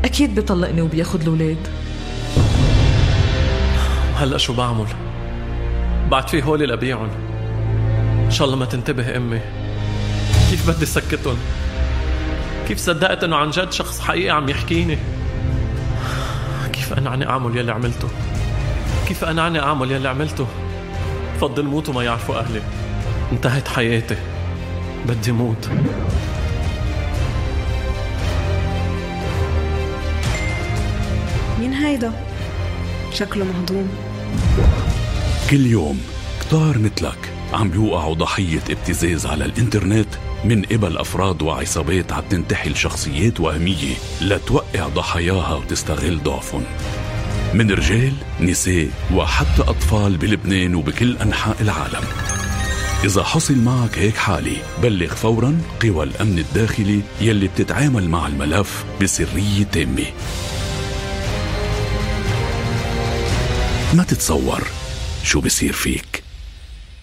أكيد بيطلقني وبياخد الولاد. هلأ شو بعمل؟ بعد في هولي لأبيعن. إن شاء الله ما تنتبه أمي. كيف بدي سكتن؟ كيف صدقت أنه عن جد شخص حقيقي عم يحكيني؟ كيف أنعني أعمل يلي عملته؟ كيف أنعني أعمل يلي عملته؟ فضل موت وما يعرفوا أهلي. انتهت حياتي، بدي موت. مين هيدا؟ شكله مهضوم. كل يوم كتار مثلك عم بيوقعوا ضحية ابتزاز على الانترنت من قبل أفراد وعصابات عم تنتحل شخصيات وهمية لتوقع ضحاياها وتستغل ضعفهم، من رجال، نساء، وحتى أطفال بلبنان وبكل أنحاء العالم. إذا حصل معك هيك حالة، بلغ فوراً قوى الأمن الداخلي يلي بتتعامل مع الملف بسرية تامة. ما تتصور شو بصير فيك.